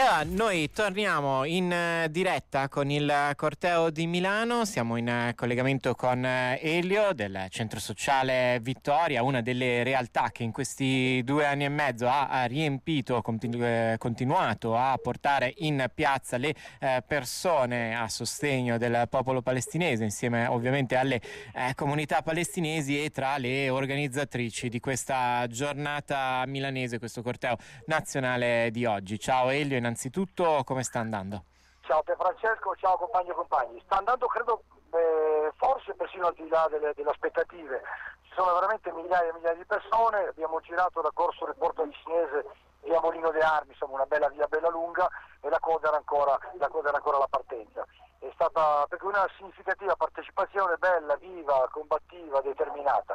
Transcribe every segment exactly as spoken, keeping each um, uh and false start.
allora noi torniamo in eh, diretta con il corteo di Milano, siamo in eh, collegamento con eh, Elio del Centro Sociale Vittoria, una delle realtà che in questi due anni e mezzo ha, ha riempito, continu- eh, continuato a portare in piazza le eh, persone a sostegno del popolo palestinese, insieme ovviamente alle eh, comunità palestinesi, e tra le organizzatrici di questa giornata milanese, questo corteo nazionale di oggi. Ciao Elio, innanzitutto come sta andando? Ciao Pier Francesco, ciao compagni e compagni. Sta andando credo eh, forse persino al di là delle, delle aspettative. Ci sono veramente migliaia e migliaia di persone, abbiamo girato da Corso del Porto di Cinese via Molino de Armi, insomma una bella via bella lunga, e la coda era ancora la coda era ancora alla partenza. È stata per cui una significativa partecipazione, bella, viva, combattiva, determinata.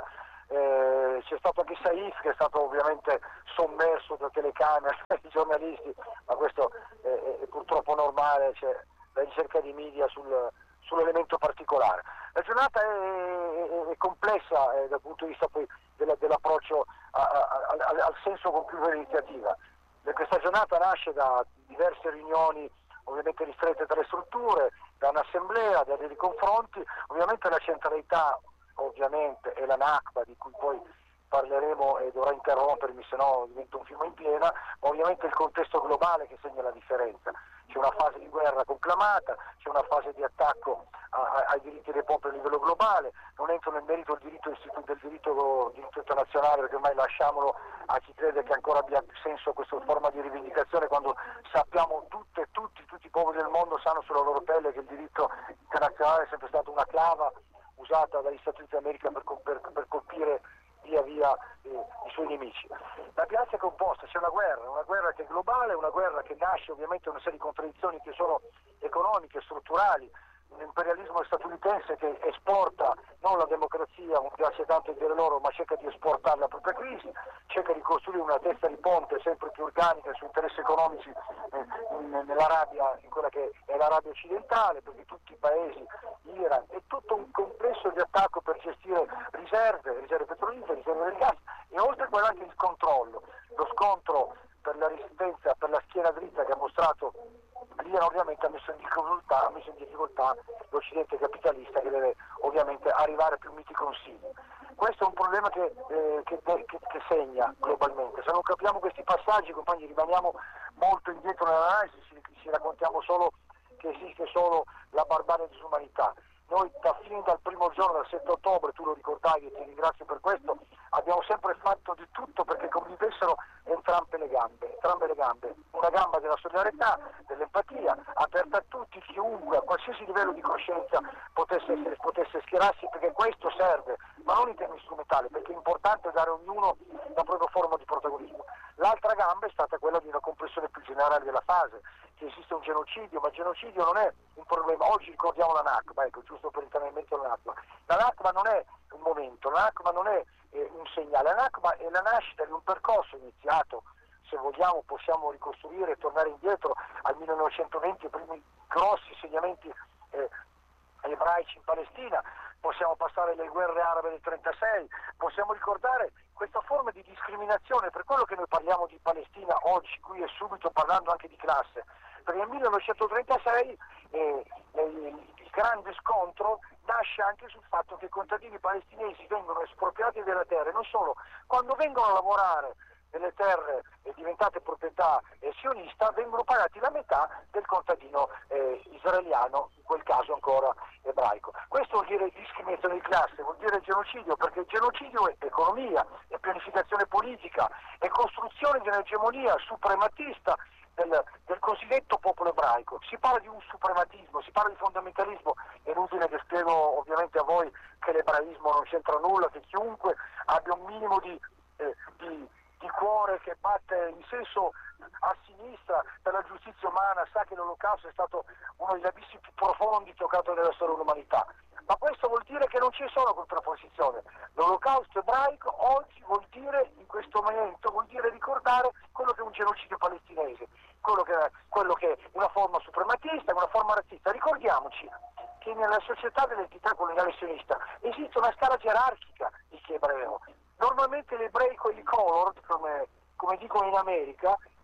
Eh, c'è stato anche Saif, che è stato ovviamente sommerso da telecamere di giornalisti, ma questo è, è, è purtroppo normale, c'è la ricerca di media sul, sull'elemento particolare. La giornata è, è, è complessa eh, dal punto di vista poi della, dell'approccio a, a, a, al senso compiuto dell'iniziativa. E questa giornata nasce da diverse riunioni ovviamente ristrette tra le strutture, da un'assemblea, da dei confronti, ovviamente la centralità ovviamente è la Nakba, di cui poi parleremo e dovrà interrompermi, se no diventa un film in piena, ma ovviamente il contesto globale che segna la differenza. C'è una fase di guerra conclamata, c'è una fase di attacco a, a, ai diritti dei popoli a livello globale. Non entro nel merito del diritto, del diritto, diritto internazionale, perché ormai lasciamolo a chi crede che ancora abbia senso questa forma di rivendicazione, quando sappiamo tutte e tutti, tutti i popoli del mondo sanno sulla loro pelle che il diritto internazionale è sempre stato una clava usata dagli Stati Uniti d'America per, per, per colpire via via eh, i suoi nemici. La piazza è composta, c'è una guerra, una guerra che è globale, una guerra che nasce ovviamente da una serie di contraddizioni che sono economiche, strutturali, un imperialismo statunitense che esporta non la democrazia, non piace tanto dire loro, ma cerca di esportare la propria crisi, cerca di costruire una testa di ponte sempre più organica su interessi economici eh, in, nell'Arabia, in quella che è l'Arabia occidentale, perché tutti i paesi, Iran, è tutto un complesso di attacco per gestire riserve, riserve petrolifere, riserve del gas, e oltre a quello anche il controllo, lo scontro per la resistenza, per la schiena dritta che ha mostrato l'Iran, ovviamente ha messo in difficoltà, ha messo in difficoltà l'Occidente capitalista, che deve ovviamente arrivare a più miti consigli. Questo è un problema che, eh, che, che, che segna globalmente. Se non capiamo questi passaggi, compagni, rimaniamo molto indietro nell'analisi, ci, ci raccontiamo solo che esiste solo la barbarie e disumanità. Noi da fin dal primo giorno, dal sette ottobre, tu lo ricordavi e ti ringrazio per questo, abbiamo sempre fatto di tutto perché convivessero entrambe le gambe, entrambe le gambe, una gamba della solidarietà, dell'empatia, aperta a tutti, chiunque, a qualsiasi livello di coscienza potesse, essere, potesse schierarsi, perché questo serve, ma non in termini strumentali, perché è importante dare a ognuno la propria forma di protagonismo. L'altra gamba è stata quella di una comprensione più generale della fase, che esiste un genocidio, ma il genocidio non è un problema. Oggi ricordiamo la Nakba, ecco, giusto per internamento la Nakba. La Nakba non è un momento, la Nakba non è eh, un segnale, la Nakba è la nascita di un percorso iniziato, se vogliamo possiamo ricostruire e tornare indietro al millenovecentoventi, i primi grossi segnamenti eh, ebraici in Palestina, possiamo passare alle guerre arabe del trentasei, possiamo ricordare questa forma di discriminazione, per quello che noi parliamo di Palestina oggi, qui e subito, parlando anche di classe, perché nel millenovecentotrentasei eh, il, il grande scontro nasce anche sul fatto che i contadini palestinesi vengono espropriati delle terre, non solo, quando vengono a lavorare nelle terre eh, diventate proprietà eh, sionista, vengono pagati la metà del contadino eh, israeliano, in quel caso ancora ebraico. Questo vuol dire discriminazione di classe, vuol dire genocidio, perché il genocidio è economia, è pianificazione politica, è costruzione di un'egemonia suprematista del, del cosiddetto popolo ebraico. Si parla di un suprematismo, si parla di fondamentalismo. È inutile che spiego ovviamente a voi che l'ebraismo non c'entra nulla, che chiunque abbia un minimo di, eh, di di cuore che batte in senso a sinistra per la giustizia umana sa che l'Olocausto è stato uno degli abissi più profondi toccato nella storia dell'umanità. Ma questo vuol dire che non c'è solo contrapposizione. L'Olocausto ebraico oggi vuol dire, in questo momento, vuol dire ricordare quello che è un genocidio palestinese, quello che è, quello che è una forma suprematista, una forma razzista. Ricordiamoci che nella società dell'entità coloniale sionista esiste una scala gerarchica di chi è ebreo. Normalmente l'ebraico e i colored, come, come dicono in America,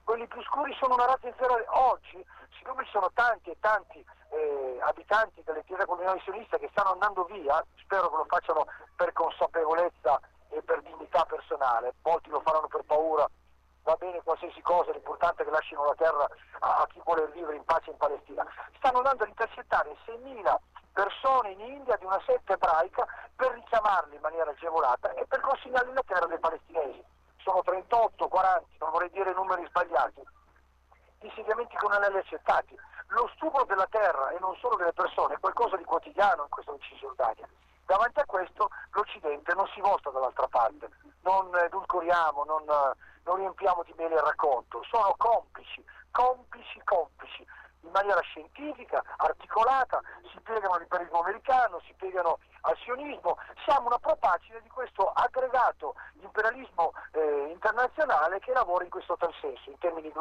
quelli più scuri sono una razza inferiore. Oggi, siccome ci sono tanti e tanti eh, abitanti delle chiese comunali sioniste che stanno andando via, spero che lo facciano per consapevolezza e per dignità personale, molti lo faranno per paura, va bene qualsiasi cosa, l'importante è che lasciano la terra a, a chi vuole vivere in pace in Palestina. Stanno andando ad intercettare seimila persone in India di una setta ebraica per richiamarli in maniera agevolata e per consegnarli la terra dei palestinesi. Sono trentotto, quaranta, non vorrei dire numeri sbagliati, insediamenti con anelli accettati. Lo stupro della terra e non solo delle persone è qualcosa di quotidiano in questa Cisgiordania. Davanti a questo l'Occidente non si mostra dall'altra parte, non edulcoriamo, non, non riempiamo di miele il racconto, sono complici, complici, complici, in maniera scientifica, articolata, si piegano all'imperialismo americano, si piegano al sionismo, siamo una propagine di questo aggregato imperialismo eh, internazionale che lavora in questo tal senso, in termini